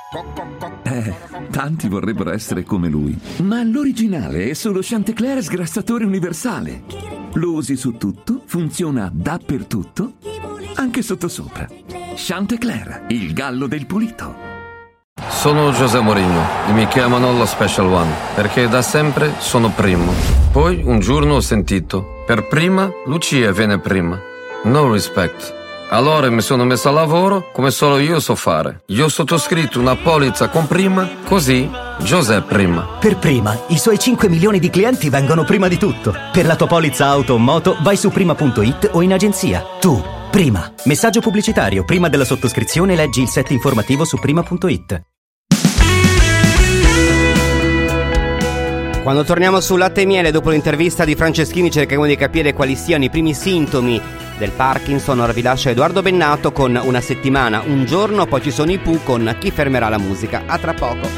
Tanti vorrebbero essere come lui, ma l'originale è solo Chantecler sgrassatore universale. Lo usi su tutto, funziona dappertutto, anche sottosopra. Chantecler, il gallo del pulito. Sono José Mourinho e mi chiamano lo Special One perché da sempre sono primo. Poi un giorno ho sentito: per prima Lucia viene prima. No respect. Allora mi sono messo a lavoro come solo io so fare. Io ho sottoscritto una polizza con prima, così José prima. Per prima, i suoi 5 milioni di clienti vengono prima di tutto. Per la tua polizza auto o moto vai su prima.it o in agenzia. Tu, prima. Messaggio pubblicitario. Prima della sottoscrizione leggi il set informativo su prima.it. Quando torniamo su Latte e Miele dopo l'intervista di Franceschini cerchiamo di capire quali siano i primi sintomi del Parkinson. Ora vi lascia Edoardo Bennato con Una settimana, un giorno, poi ci sono i Pooh con Chi fermerà la musica. A tra poco.